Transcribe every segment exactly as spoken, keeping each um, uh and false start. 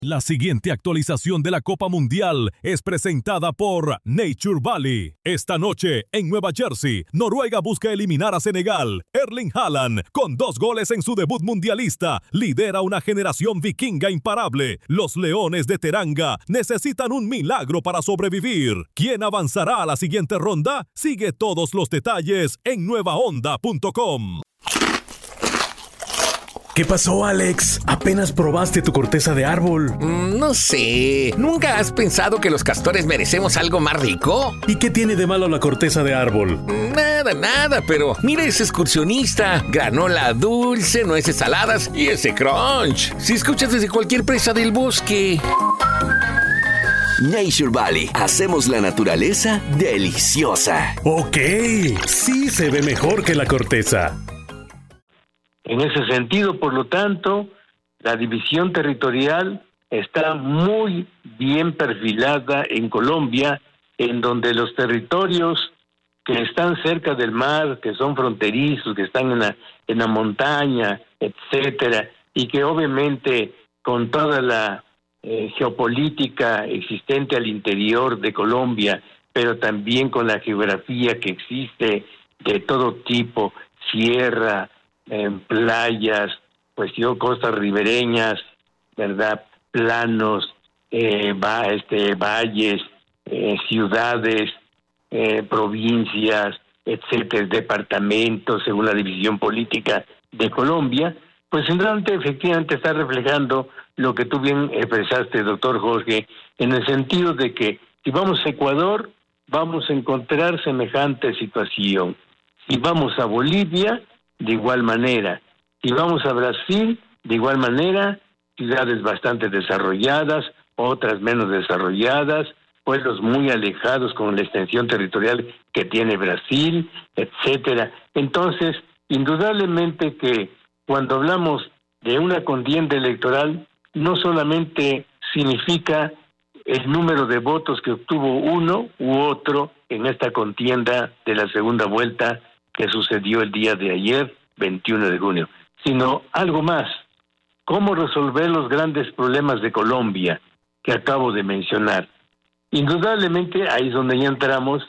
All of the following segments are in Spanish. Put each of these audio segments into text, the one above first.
La siguiente actualización de la Copa Mundial es presentada por Nature Valley. Esta noche, en Nueva Jersey, Noruega busca eliminar a Senegal. Erling Haaland, con dos goles en su debut mundialista, lidera una generación vikinga imparable. Los Leones de Teranga necesitan un milagro para sobrevivir. ¿Quién avanzará a la siguiente ronda? Sigue todos los detalles en nueva onda punto com. ¿Qué pasó, Alex? ¿Apenas probaste tu corteza de árbol? Mm, no sé. ¿Nunca has pensado que los castores merecemos algo más rico? ¿Y qué tiene de malo la corteza de árbol? Nada, nada, pero mira ese excursionista. Granola dulce, nueces saladas y ese crunch. Si escuchas desde cualquier presa del bosque. Nature Valley. Hacemos la naturaleza deliciosa. Ok, sí se ve mejor que la corteza. En ese sentido, por lo tanto, la división territorial está muy bien perfilada en Colombia, en donde los territorios que están cerca del mar, que son fronterizos, que están en la, en la montaña, etcétera, y que obviamente con toda la eh, geopolítica existente al interior de Colombia, pero también con la geografía que existe de todo tipo, sierra, en playas, pues yo, costas ribereñas, ¿verdad? Planos, eh, va, este, valles, eh, ciudades, eh, provincias, etcétera, departamentos, según la división política de Colombia, pues realmente efectivamente está reflejando lo que tú bien expresaste, doctor Jorge, en el sentido de que si vamos a Ecuador, vamos a encontrar semejante situación. Si vamos a Bolivia, de igual manera. Si vamos a Brasil, de igual manera, ciudades bastante desarrolladas, otras menos desarrolladas, pueblos muy alejados con la extensión territorial que tiene Brasil, etcétera. Entonces, indudablemente que cuando hablamos de una contienda electoral, no solamente significa el número de votos que obtuvo uno u otro en esta contienda de la segunda vuelta que sucedió el día de ayer, veintiuno de junio, sino algo más. ¿Cómo resolver los grandes problemas de Colombia que acabo de mencionar? Indudablemente ahí es donde ya entramos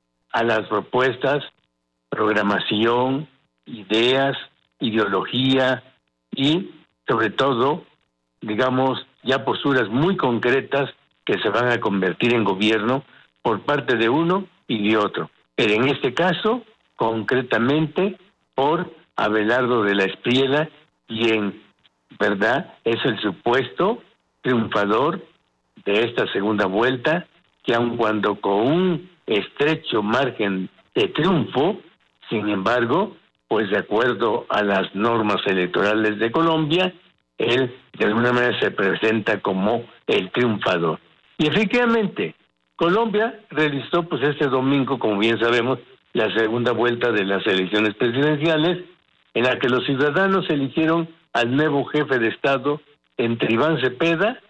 a las propuestas, programación, ideas, ideología y, sobre todo, digamos, ya posturas muy concretas que se van a convertir en gobierno por parte de uno y de otro. Pero en este caso, concretamente por Abelardo de la Espriella, quien, ¿verdad?, es el supuesto triunfador de esta segunda vuelta, que aun cuando con un estrecho margen de triunfo, sin embargo, pues de acuerdo a las normas electorales de Colombia, él de alguna manera se presenta como el triunfador. Y efectivamente, Colombia realizó pues este domingo, como bien sabemos, la segunda vuelta de las elecciones presidenciales, en la que los ciudadanos eligieron al nuevo jefe de Estado entre Iván Cepeda,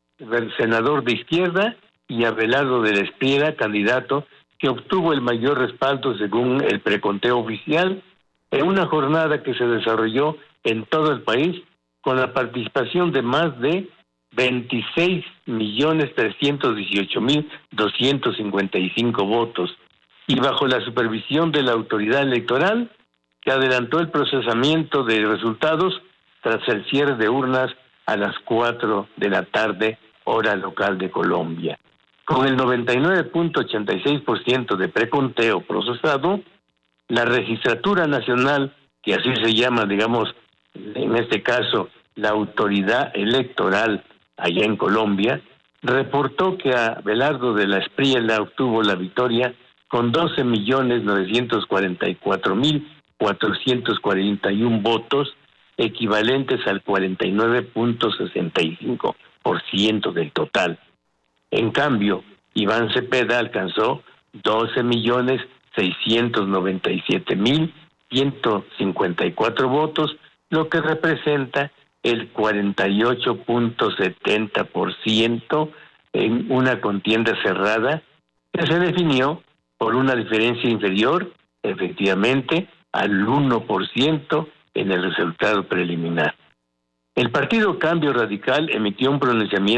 el senador de izquierda, y Abelardo de la Espriella, candidato que obtuvo el mayor respaldo según el preconteo oficial, en una jornada que se desarrolló en todo el país con la participación de más de veintiséis millones trescientos dieciocho mil doscientos cincuenta y cinco votos, y bajo la supervisión de la autoridad electoral, que adelantó el procesamiento de resultados tras el cierre de urnas a las cuatro de la tarde, hora local de Colombia. Con el noventa y nueve punto ochenta y seis por ciento de preconteo procesado, la Registratura Nacional, que así se llama, digamos, en este caso, la autoridad electoral allá en Colombia, reportó que Abelardo de la Espriella obtuvo la victoria con doce millones novecientos cuarenta y cuatro mil cuatrocientos cuarenta y uno votos, equivalentes al cuarenta y nueve punto sesenta y cinco por ciento del total. En cambio, Iván Cepeda alcanzó doce millones seiscientos noventa y siete mil ciento cincuenta y cuatro votos, lo que representa el cuarenta y ocho punto setenta por ciento en una contienda cerrada que se definió por una diferencia inferior, efectivamente, al uno por ciento en el resultado preliminar. El Partido Cambio Radical emitió un pronunciamiento